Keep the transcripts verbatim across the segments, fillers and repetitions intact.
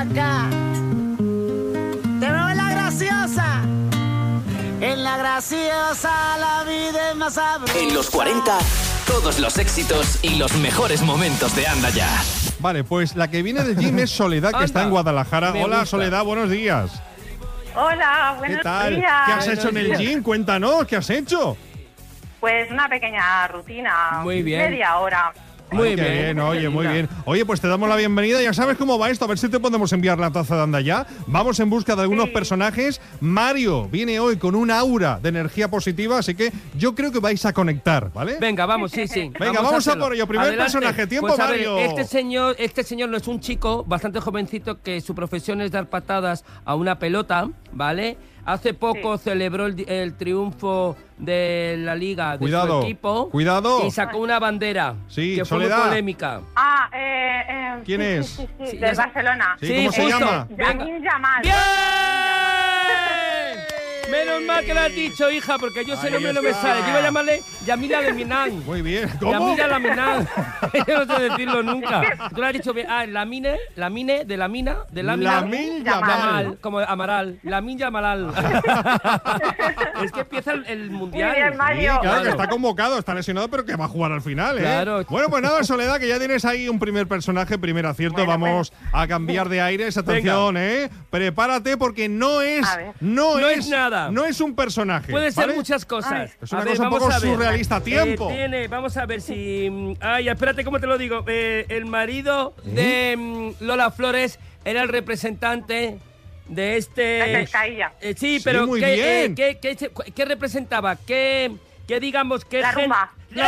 Acá. Te veo en la graciosa. En la graciosa la vida es más sabrosa. En los cuarenta, todos los éxitos y los mejores momentos de Anda Ya. Vale, pues la que viene del gym es Soledad, que Anda, está en Guadalajara. me Hola, gusta. Soledad, buenos días. Hola, buenos ¿Qué tal? días. ¿Qué has hecho en el gym? Cuéntanos, ¿qué has hecho? Pues una pequeña rutina. Muy bien. Media hora. Muy Ay, qué bien. bien, oye, muy Venga. bien. Oye, pues te damos la bienvenida. Ya sabes cómo va esto. A ver si te podemos enviar la taza de Anda Ya. Vamos en busca de algunos Sí. personajes. Mario viene hoy con un aura de energía positiva, así que yo creo que vais a conectar, ¿vale? Venga, vamos, sí, sí. Venga, vamos a hacerlo. por ello. Primer Adelante. personaje. Tiempo, Pues, a ver, Mario. este señor, este señor no es un chico bastante jovencito que su profesión es dar patadas a una pelota, ¿vale? Hace poco Sí. celebró el, el triunfo de la liga de Cuidado, su equipo. cuidado. Y sacó una bandera Sí, que fue Soledad. muy polémica. Ah, eh, eh, ¿Quién sí, es? Sí, sí, sí, Sí, del ya sé. Barcelona. Sí, ¿cómo se justo. llama? Venga. Lamine Yamal. ¡Bien! Menos mal que lo has dicho, hija, porque yo ese Ahí nombre no me está. sale. Yo iba a llamarle Yamila Leminan. Muy bien. ¿Cómo? Yamila Laminan. Yo no sé decirlo nunca. Tú lo has dicho bien. Ah, Lamine, Lamine, de la mina, de la mina. Lamine Yamal. Yamal, como Amaral. Lamin Yamalal. Es que empieza el, el mundial. Muy bien, Sí, Mario. claro, que Claro. está convocado, está lesionado, pero que va a jugar al final, ¿eh? Claro. Bueno, pues nada, Soledad, que ya tienes ahí un primer personaje, primer acierto. Bueno, Vamos a cambiar de aires. Atención, ¿eh? Prepárate porque no es, A ver. no, No es, es nada. no es un personaje. Puede ser ¿vale? muchas cosas. Es una A ver, cosa un vamos poco a ver. surrealista. Tiempo. Eh, tiene, vamos a ver si. mm, Ay, espérate, ¿cómo te lo digo? Eh, el marido de mm, Lola Flores era el representante de este. El Pescailla. Eh, sí, Sí, pero muy ¿qué, bien. eh, qué, qué se- qué representaba? ¿Qué, qué digamos que La rumba. ¡Eh!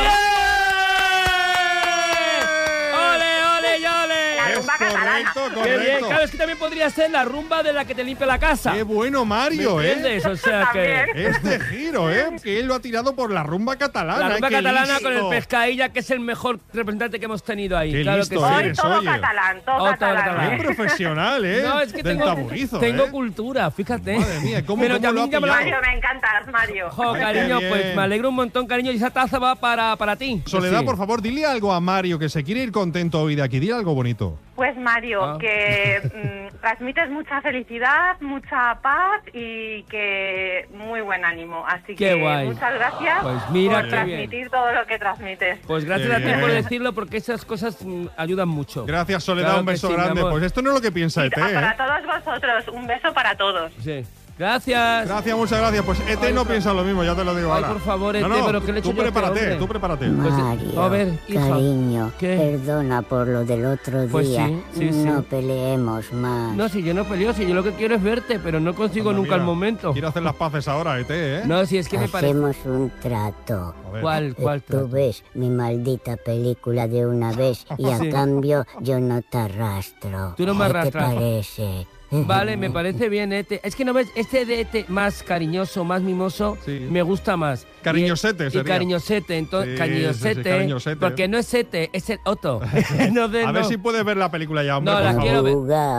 ¡Ole, ole, y ole! La Es rumba catalana. correcto, Qué bien, correcto. claro, es que también podría ser la rumba de la que te limpia la casa. Qué bueno, Mario, ¿Me ¿eh? entiendes? O sea que. También. Este giro, ¿eh? Que él lo ha tirado por la rumba catalana. La ¿eh? rumba Qué catalana listo. con el Pescailla, que es el mejor representante que hemos tenido ahí. Qué claro listo que sí. Hoy eres, todo oye. catalán, todo Oh, todo catalán. catalán. Qué profesional, ¿eh? No, es que Del tengo, taburizo, tengo ¿eh? cultura, fíjate. Madre mía, ¿cómo- Pero cómo lo ha Yamil Yamal- pillado? Mario, me encantas, Mario. Jo, Ay, cariño, qué pues bien. me alegro un montón, cariño. Y esa taza va para, para ti. Soledad, Sí. por favor, dile algo a Mario que se quiere ir contento hoy de aquí. Dile algo bonito. Pues Mario, Ah. que mm, transmites mucha felicidad, mucha paz y que muy buen ánimo. Así Qué que guay. muchas gracias Pues mira por qué transmitir bien. todo lo que transmites. Pues gracias Qué a ti bien. por decirlo, porque esas cosas mm, ayudan mucho. Gracias, Soledad. Claro un que beso sí, mi grande. amor. Pues esto no es lo que piensa Y E T, a- para ¿eh? todos vosotros, un beso para todos. Sí. Gracias. Gracias, muchas gracias. Pues E T Ay, no por- piensa lo mismo, ya te lo digo Ay, ahora. por favor, E T, No, no, pero ¿qué le he hecho tú yo a este prepárate, hombre? tú prepárate. Pues, Mario, a ver, hija. cariño, ¿Qué? perdona por lo del otro Pues día. sí, sí, sí. No peleemos más. No, si yo no peleo, si yo lo que quiero es verte, pero no consigo Anda, nunca el mira, momento. Quiero hacer las paces ahora, E T, ¿eh? No, si es que me parece. Hacemos un trato. A ver. ¿Cuál, Eh, cuál Tú trato? ves mi maldita película de una vez y a Sí. cambio yo no te arrastro. Tú no me ¿Qué arrastras. te parece? Vale, me parece bien, Ete. Es que no ves, este de Ete más cariñoso, más mimoso, Sí. me gusta más. Cariñosete y, y sería. cariñosete, entonces, Sí, cariñosete, sí, sí, cariñosete. porque no es Ete, es el Otto. Entonces, A ver no. si puedes ver la película ya, hombre, No, por la favor. quiero ver.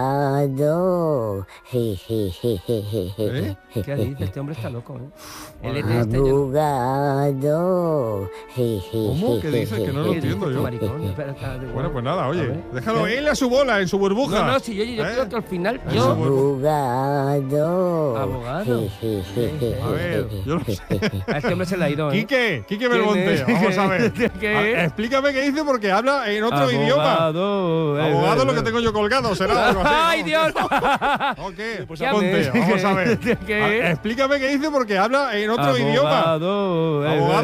Abogado. Je, je, je, je, je, je, ¿Eh? ¿Qué dice? Este hombre está loco, ¿eh? El Ete este, yo- Abogado. Je, je, ¿Cómo? je, ¿Qué je, dice? Que no je, lo ¿Qué je, dice entiendo este yo. maricón? Espera, espera, de- Bueno, pues nada, A oye, ver. déjalo ¿Eh? él a su bola, en su burbuja. No, no, si yo, yo ¿Eh? creo que al final Eso, yo... bueno. Abogado. Abogado. Je, je, je, je, A ver, je, yo no je, sé. je, je. A este hombre se le ha ido, ¿eh? Quique, Quique ¿Quién Belmonte, es? vamos a ver. ¿Qué? A- explícame qué dice porque habla en otro idioma. Abogado. eh, Abogado eh, lo que eh. tengo yo colgado, será algo así. ¡Ay, ¿no? Dios! ¿O qué? Pues ¿Qué aponte, haces? vamos a ver. ¿Qué? A- explícame qué dice porque habla en otro idioma. Abogado. eh, Abogado.